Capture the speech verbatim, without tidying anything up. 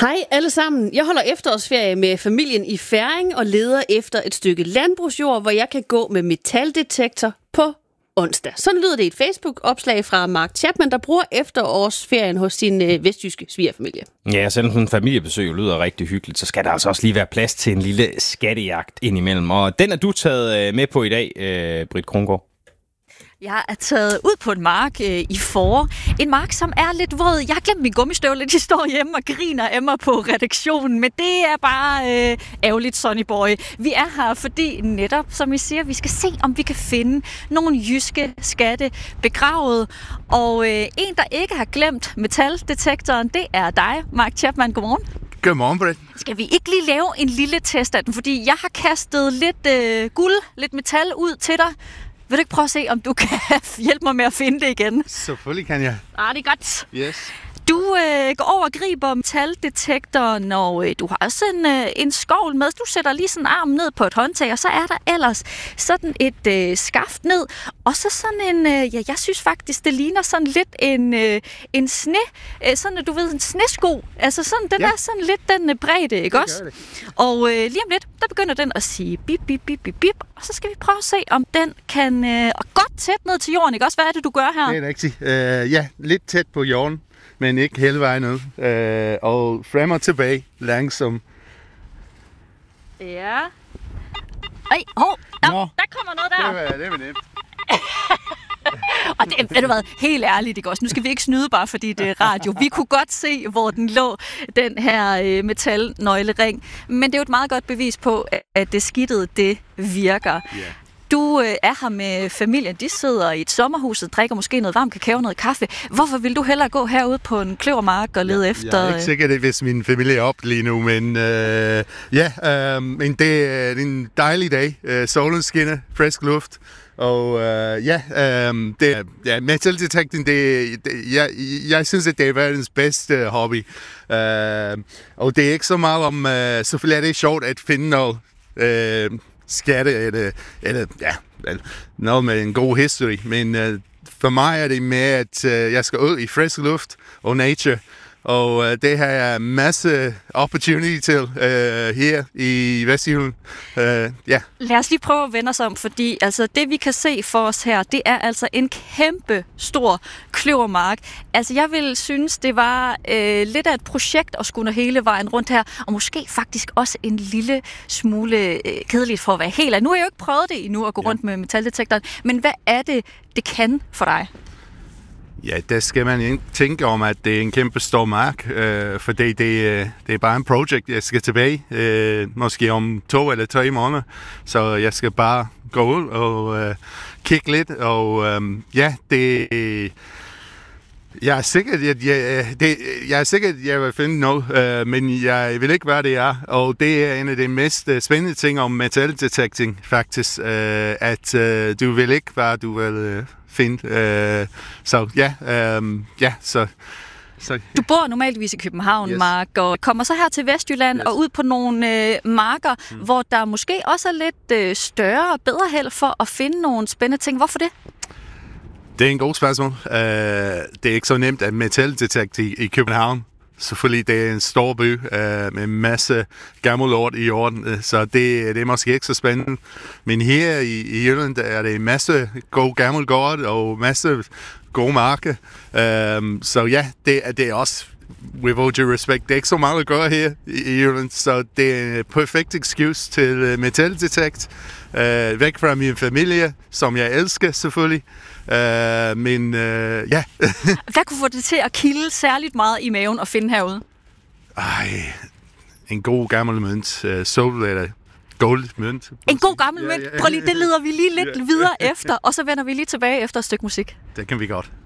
Hej alle sammen. Jeg holder efterårsferie med familien i Ferring og leder efter et stykke landbrugsjord, hvor jeg kan gå med metaldetektor på onsdag. Sådan lyder det i et Facebook-opslag fra Mark Chapman, der bruger efterårsferien hos sin øh, vestjyske svigerfamilie. Ja, selvom sådan en familiebesøg lyder rigtig hyggeligt, så skal der altså også lige være plads til en lille skattejagt indimellem. Og den er du taget med på i dag, øh, Britt Krongaard. Jeg er taget ud på en mark øh, i forår. En mark, som er lidt våd. Jeg har glemt min gummistøvler. De står hjemme og griner af mig på redaktionen. Men det er bare øh, ærgerligt, Sonny Boy. Vi er her, fordi netop, som I siger, vi skal se, om vi kan finde nogle jyske skatte begravet. Og øh, en, der ikke har glemt metaldetektoren, det er dig, Mark Chapman. Godmorgen. Godmorgen, Britt. Skal vi ikke lige lave en lille test af den? Fordi jeg har kastet lidt øh, guld, lidt metal ud til dig. Vil du ikke prøve at se, om du kan hjælpe mig med at finde det igen? Selvfølgelig kan jeg. Ah, det er godt. Yes. Du øh, går over og griber metaldetektoren, og øh, du har også en, øh, en skovl med. Du sætter lige sådan armen ned på et håndtag, og så er der ellers sådan et øh, skaft ned. Og så sådan en, øh, ja, jeg synes faktisk, det ligner sådan lidt en, øh, en sne, øh, sådan du ved, en snesko. Altså sådan, den ja. er sådan lidt den øh, bredde, ikke det også? Det. Og øh, lige om lidt, der begynder den at sige bip, bip, bip, bip, bip. Og så skal vi prøve at se, om den kan, øh, og godt tæt ned til jorden, ikke også? Hvad er det, du gør her? Det er rigtigt. Uh, ja, lidt tæt på jorden. Men ikke hele vejen ud. Øh, og frem og tilbage, langsomt. Ja. Ej, hov, der, der kommer noget der. Det var, det var nemt. Og det, ved du hvad, helt ærligt, ikke også? Nu skal vi ikke snyde bare, fordi det er radio. Vi kunne godt se, hvor den lå, den her øh, metalnøglering. Men det er jo et meget godt bevis på, at det skittede, det virker. Yeah. Du øh, er her med familien. De sidder i et sommerhus og drikker måske noget varm kakao, noget kaffe. Hvorfor vil du hellere gå herude på en kløvermark og lede ja, efter... Jeg er ikke sikker, hvis min familie er op lige nu, men øh, ja, øh, men det er en dejlig dag. Øh, solen skinner, frisk luft. Og øh, ja, øh, det, ja, metaldetekting, det, det, jeg, jeg synes, at det er verdens bedste hobby. Øh, og det er ikke så meget om... Øh, selvfølgelig er det sjovt at finde noget... Øh, skatte, eller, eller ja, noget med en god history. Men uh, for mig er det med, at uh, jeg skal ud i frisk luft og nature. Og uh, det har jeg masse opportunity til uh, her i Vestjylland. Uh, yeah. Lad os lige prøve at vende os om, fordi altså, det vi kan se for os her, det er altså en kæmpe stor kløvermark. Altså jeg vil synes, det var øh, lidt af et projekt at skulle nå hele vejen rundt her, og måske faktisk også en lille smule øh, kedeligt for at være helt af. Nu har jeg jo ikke prøvet det endnu at gå yeah. rundt med metaldetektoren, men hvad er det, det kan for dig? Ja, der skal man ikke tænke om, at det er en kæmpe stor mark, øh, for det, det, det er bare en projekt, jeg skal tilbage, øh, måske om to eller tre måneder, så jeg skal bare gå ud og øh, kigge lidt, og øh, ja, det... Jeg er sikker, at jeg, det, jeg er sikker, at jeg vil finde noget, øh, men jeg vil ikke, hvad det er. Og det er en af de mest spændende ting om metaldetekting, faktisk, øh, at øh, du vil ikke, hvad du vil øh, finde. Øh, så ja, øh, ja, så... Så, ja. Du bor normalvis i København, yes. Mark, og kommer så her til Vestjylland yes. og ud på nogle øh, marker, mm. hvor der måske også er lidt øh, større og bedre held for at finde nogle spændende ting. Hvorfor det? Det er en god spørgsmål. Uh, det er ikke så nemt at metaldetekte i, i København. Selvfølgelig, det er en stor by uh, med en masse gammel lort i jorden, så det, det er måske ikke så spændende. Men her i, i Jylland er det en masse god gammel gård og masse gode marker. Uh, så ja, det, det er også, with all due respect, det er ikke så meget at gøre her i, i Jylland, så det er en perfekt excuse til uh, metaldetektor. Uh, væk fra min familie, som jeg elsker selvfølgelig. Uh, men uh, ja. Hvad kunne få det til at kilde særligt meget i maven og finde herude? Ej, en god gammel mønt. Uh, Sol eller gold mønt. En god gammel mønt. Prøv lige, det leder vi lige lidt videre efter, og så vender vi lige tilbage efter et stykke musik. Det kan vi godt.